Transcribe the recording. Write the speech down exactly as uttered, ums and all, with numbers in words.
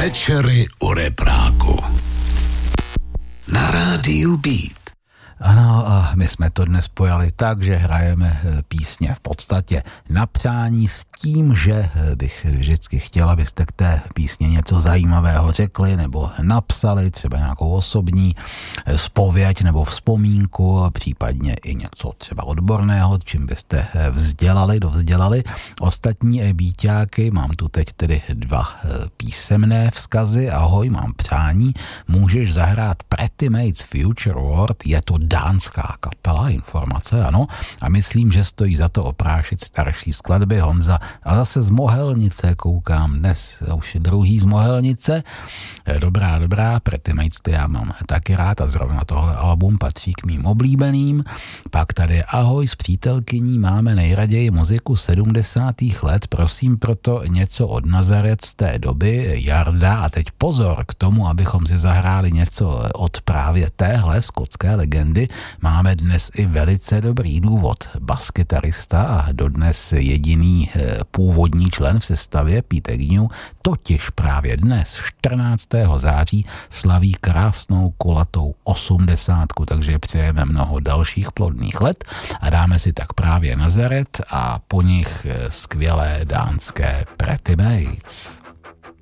Večery u repráku na rádiu Beat. Ano, a my jsme to dnes pojali tak, že hrajeme písně v podstatě na přání s tím, že bych vždycky chtěla, abyste k té písně něco zajímavého řekli nebo napsali, třeba nějakou osobní zpověď nebo vzpomínku, případně i něco třeba odborného, čím byste vzdělali, dovzdělali ostatní bíťáky. Mám tu teď tedy dva písemné vzkazy. Ahoj, mám přání, můžeš zahrát Pretty Mates Future World, je to dánská kapela, informace, ano, a myslím, že stojí za to oprášit starší skladby. Honza, a zase z Mohelnice koukám, dnes už je druhý z Mohelnice. Dobrá, dobrá, Pretty Mates, ty já mám taky rád a zrovna tohle album patří k mým oblíbeným. Pak tady ahoj, s přítelkyní máme nejraději muziku sedmdesátých let, prosím proto něco od Nazaret z té doby, Jarda, a teď pozor k tomu, abychom si zahráli něco od právě téhle skotské legendy. Máme dnes i velice dobrý důvod. Baskytarista a dodnes jediný původní člen v sestavě Pete Agnew totiž právě dnes čtrnáctého září slaví krásnou kulatou osmdesátku, takže přejeme mnoho dalších plodných let a dáme si tak právě Nazaret a po nich skvělé dánské Pretty Mates.